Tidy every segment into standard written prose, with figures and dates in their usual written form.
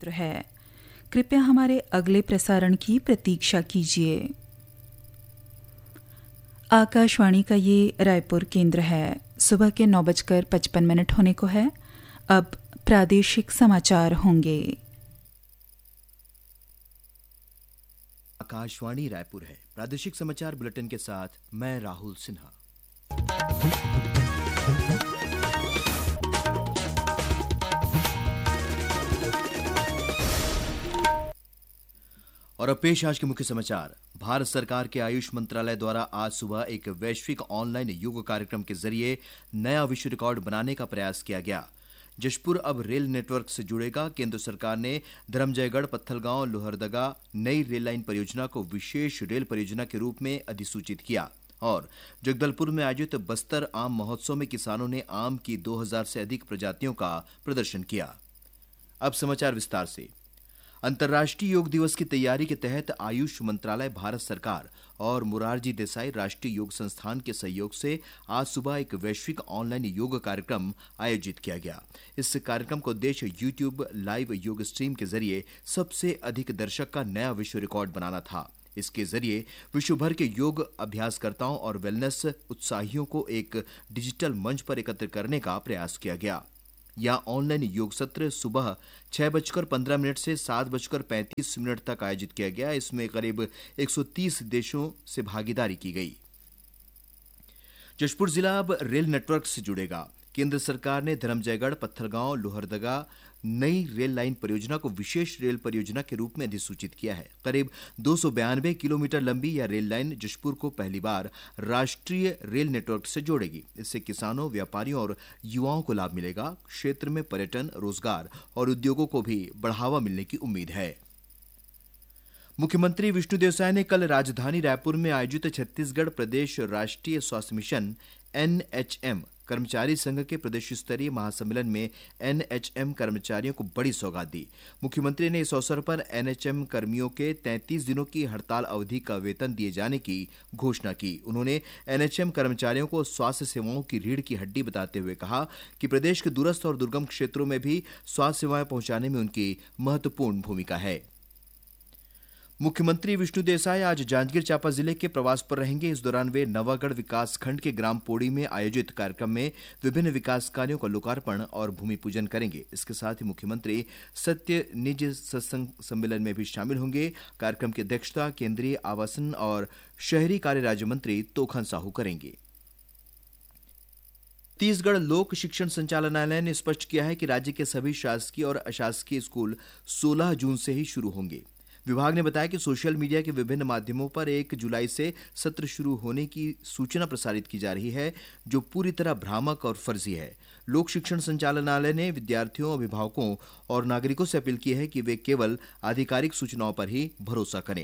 केंद्र है। कृपया हमारे अगले प्रसारण की प्रतीक्षा कीजिए। आकाशवाणी का ये रायपुर केंद्र है। सुबह के 9:55 होने को है। अब प्रादेशिक समाचार होंगे। आकाशवाणी रायपुर है। प्रादेशिक समाचार बुलेटिन के साथ मैं राहुल सिन्हा। और अब पेश आज के मुख्य समाचार। भारत सरकार के आयुष मंत्रालय द्वारा आज सुबह एक वैश्विक ऑनलाइन योग कार्यक्रम के जरिए नया विश्व रिकॉर्ड बनाने का प्रयास किया गया। जशपुर अब रेल नेटवर्क से जुड़ेगा। केंद्र सरकार ने धर्मजयगढ़ पत्थलगांव लोहरदगा नई रेल लाइन परियोजना को विशेष रेल परियोजना के रूप में अधिसूचित किया। और जगदलपुर में आयोजित बस्तर आम महोत्सव में किसानों ने आम की 2000 से अधिक प्रजातियों का प्रदर्शन किया। अब समाचार विस्तार से। अंतर्राष्ट्रीय योग दिवस की तैयारी के तहत आयुष मंत्रालय, भारत सरकार और मोरारजी देसाई राष्ट्रीय योग संस्थान के सहयोग से आज सुबह एक वैश्विक ऑनलाइन योग कार्यक्रम आयोजित किया गया। इस कार्यक्रम का उद्देश्य यूट्यूब लाइव योग स्ट्रीम के जरिए सबसे अधिक दर्शक का नया विश्व रिकॉर्ड बनाना था। इसके जरिए विश्व भर के योग अभ्यासकर्ताओं और वेलनेस उत्साहियों को एक डिजिटल मंच पर एकत्र करने का प्रयास किया गया। यह ऑनलाइन योग सत्र सुबह 6:15 से 7:35 तक आयोजित किया गया। इसमें करीब 130 देशों से भागीदारी की गई। जशपुर जिला अब रेल नेटवर्क से जुड़ेगा। केंद्र सरकार ने धर्मजयगढ़ पत्थलगांव लोहरदगा नई रेल लाइन परियोजना को विशेष रेल परियोजना के रूप में अधिसूचित किया है। करीब 292 किलोमीटर लंबी यह रेल लाइन जशपुर को पहली बार राष्ट्रीय रेल नेटवर्क से जोड़ेगी। इससे किसानों, व्यापारियों और युवाओं को लाभ मिलेगा। क्षेत्र में पर्यटन, रोजगार और उद्योगों को भी बढ़ावा मिलने की उम्मीद है। मुख्यमंत्री विष्णुदेव साय ने कल राजधानी रायपुर में आयोजित छत्तीसगढ़ प्रदेश राष्ट्रीय स्वास्थ्य मिशन NHM कर्मचारी संघ के प्रदेश स्तरीय महासम्मेलन में NHM कर्मचारियों को बड़ी सौगात दी। मुख्यमंत्री ने इस अवसर पर NHM कर्मियों के 33 दिनों की हड़ताल अवधि का वेतन दिए जाने की घोषणा की। उन्होंने NHM कर्मचारियों को स्वास्थ्य सेवाओं की रीढ़ की हड्डी बताते हुए कहा कि प्रदेश के दूरस्थ और दुर्गम क्षेत्रों में भी स्वास्थ्य सेवाएं पहुंचाने में उनकी महत्वपूर्ण भूमिका है। मुख्यमंत्री विष्णुदेव साय आज जांजगीर चांपा जिले के प्रवास पर रहेंगे। इस दौरान वे नवागढ़ विकास खंड के ग्राम पोड़ी में आयोजित कार्यक्रम में विभिन्न विकास कार्यों का लोकार्पण और भूमि पूजन करेंगे। इसके साथ ही मुख्यमंत्री सत्य निज सत्संग सम्मेलन में भी शामिल होंगे। कार्यक्रम की अध्यक्षता केंद्रीय आवासन और शहरी कार्य राज्य मंत्री तोखन साहू करेंगे। छत्तीसगढ़ लोक शिक्षण संचालनालय ने स्पष्ट किया है कि राज्य के सभी शासकीय और अशासकीय स्कूल 16 जून से ही शुरू होंगे। विभाग ने बताया कि सोशल मीडिया के विभिन्न माध्यमों पर 1 जुलाई से सत्र शुरू होने की सूचना प्रसारित की जा रही है, जो पूरी तरह भ्रामक और फर्जी है। लोक शिक्षण संचालनालय ने विद्यार्थियों, अभिभावकों और नागरिकों से अपील की है कि वे केवल आधिकारिक सूचनाओं पर ही भरोसा करें।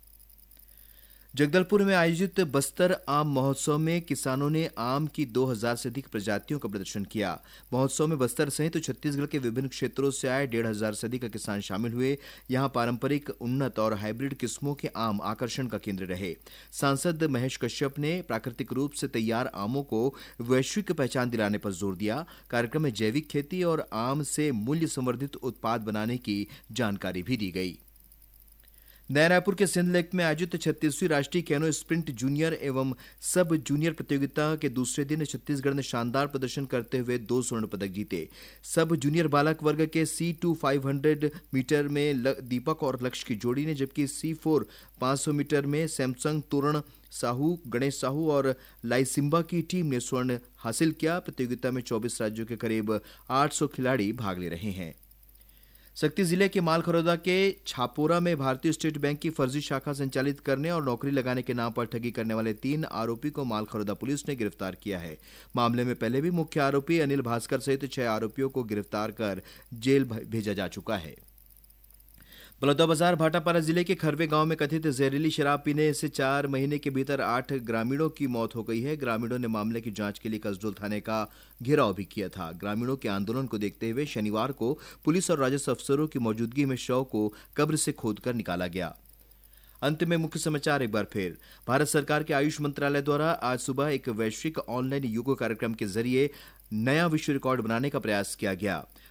जगदलपुर में आयोजित बस्तर आम महोत्सव में किसानों ने आम की 2000 से अधिक प्रजातियों का प्रदर्शन किया। महोत्सव में बस्तर सहित छत्तीसगढ़ के विभिन्न क्षेत्रों से आए 1500 से अधिक किसान शामिल हुए। यहां पारंपरिक, उन्नत और हाइब्रिड किस्मों के आम आकर्षण का केंद्र रहे। सांसद महेश कश्यप ने प्राकृतिक रूप से तैयार आमों को वैश्विक पहचान दिलाने पर जोर दिया। कार्यक्रम में जैविक खेती और आम से मूल्य संवर्धित उत्पाद बनाने की जानकारी भी दी गई। नया रायपुर के सिंध लेक में आयोजित 36वीं राष्ट्रीय कैनो स्प्रिंट जूनियर एवं सब जूनियर प्रतियोगिता के दूसरे दिन छत्तीसगढ़ ने शानदार प्रदर्शन करते हुए 2 स्वर्ण पदक जीते। सब जूनियर बालक वर्ग के C2 500 मीटर में दीपक और लक्ष्य की जोड़ी ने, जबकि C4 500 मीटर में सैमसंग तोरण साहू, गणेश साहू और लाइसिम्बा की टीम ने स्वर्ण हासिल किया। प्रतियोगिता में 24 राज्यों के करीब 800 खिलाड़ी भाग ले रहे हैं। सक्ती जिले के मालखरौदा के छापोरा में भारतीय स्टेट बैंक की फर्जी शाखा संचालित करने और नौकरी लगाने के नाम पर ठगी करने वाले 3 आरोपी को मालखरौदा पुलिस ने गिरफ्तार किया है। मामले में पहले भी मुख्य आरोपी अनिल भास्कर सहित 6 आरोपियों को गिरफ्तार कर जेल भेजा जा चुका है। बलौदाबाजार भाटापारा जिले के खरवे गांव में कथित जहरीली शराब पीने से 4 महीने के भीतर 8 ग्रामीणों की मौत हो गई है। ग्रामीणों ने मामले की जांच के लिए कसडोल थाने का घेराव भी किया था। ग्रामीणों के आंदोलन को देखते हुए शनिवार को पुलिस और राजस्व अफसरों की मौजूदगी में शव को कब्र से खोदकर निकाला गया। अंत में मुख्य समाचार एक बार फिर। भारत सरकार के आयुष मंत्रालय द्वारा आज सुबह एक वैश्विक ऑनलाइन योग कार्यक्रम के जरिए नया विश्व रिकॉर्ड बनाने का प्रयास किया गया।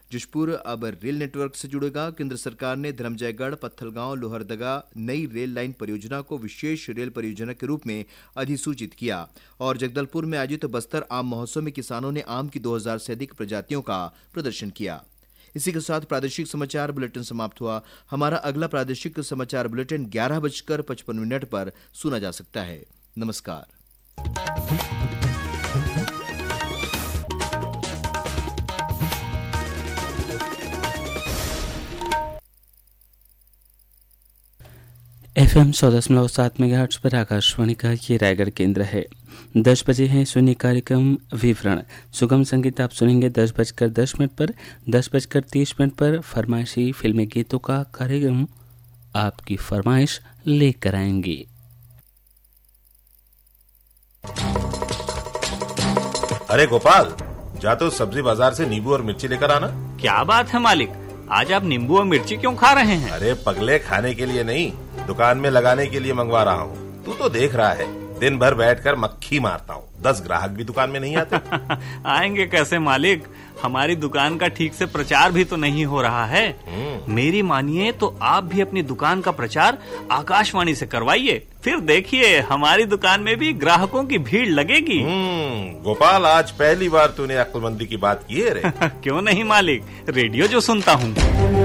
जशपुर अब रेल नेटवर्क से जुड़ेगा। केंद्र सरकार ने धर्मजयगढ़, पत्थलगांव, लोहरदगा नई रेल लाइन परियोजना को विशेष रेल परियोजना के रूप में अधिसूचित किया। और जगदलपुर में आयोजित बस्तर आम महोत्सव में किसानों ने आम की 2000 से अधिक प्रजातियों का प्रदर्शन किया। इसी के साथ प्रादेशिक समाचार बुलेटिन समाप्त हुआ। हमारा अगला प्रादेशिक समाचार बुलेटिन 11:55 पर सुना जा सकता है। नमस्कार। FM 100.7 मेगाहर्ट्ज पर आकाशवाणी का ये रायगढ़ केंद्र है। 10 बजे है सुनिए कार्यक्रम विवरण। सुगम संगीत आप सुनेंगे 10:10 पर। 10:30 पर फरमाइशी फिल्मी गीतों का कार्यक्रम आपकी फरमाइश लेकर आएंगे। अरे गोपाल, जा तो सब्जी बाजार से नींबू और मिर्ची लेकर आना। क्या बात है मालिक, आज आप नींबू और मिर्ची क्यों खा रहे हैं? अरे पगले, खाने के लिए नहीं, दुकान में लगाने के लिए मंगवा रहा हूँ। तू तो देख रहा है, दिन भर बैठकर मक्खी मारता हूँ, 10 ग्राहक भी दुकान में नहीं आते। आएंगे कैसे मालिक, हमारी दुकान का ठीक से प्रचार भी तो नहीं हो रहा है। मेरी मानिए तो आप भी अपनी दुकान का प्रचार आकाशवाणी से करवाइए, फिर देखिए हमारी दुकान में भी ग्राहकों की भीड़ लगेगी। गोपाल, आज पहली बार तूने अक्लमंदी की बात की है रे। क्यों नहीं मालिक, रेडियो जो सुनता हूँ।